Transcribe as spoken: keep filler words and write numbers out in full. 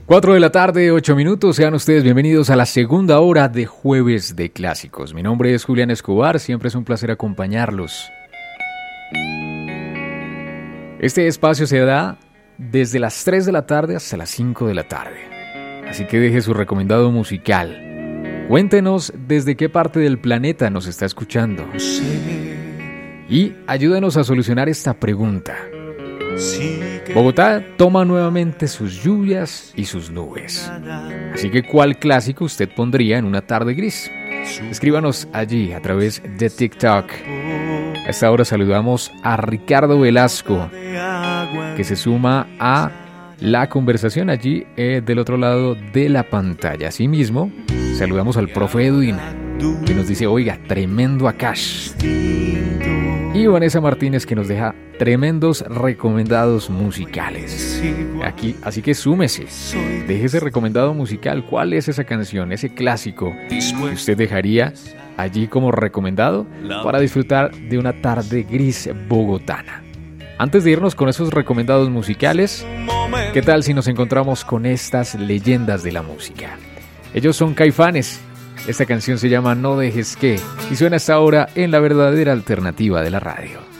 cuatro de la tarde, ocho minutos. Sean ustedes bienvenidos a la segunda hora de Jueves de Clásicos. Mi nombre es Julián Escobar, siempre es un placer acompañarlos. Este espacio se da desde las tres de la tarde hasta las cinco de la tarde. Así que deje su recomendado musical. Cuéntenos desde qué parte del planeta nos está escuchando. Y ayúdenos a solucionar esta pregunta. Bogotá toma nuevamente sus lluvias y sus nubes. Así que, ¿cuál clásico usted pondría en una tarde gris? Escríbanos allí a través de TikTok. A esta hora saludamos a Ricardo Velasco, que se suma a la conversación allí eh, del otro lado de la pantalla. Asimismo, saludamos al profe Edwin, que nos dice, oiga, tremendo Akash. Y Vanessa Martínez, que nos deja tremendos recomendados musicales. Aquí, así que súmese, deje ese recomendado musical. ¿Cuál es esa canción, ese clásico que usted dejaría allí como recomendado para disfrutar de una tarde gris bogotana? Antes de irnos con esos recomendados musicales, ¿qué tal si nos encontramos con estas leyendas de la música? Ellos son Caifanes. Esta canción se llama No dejes que y suena hasta ahora en la verdadera alternativa de la radio.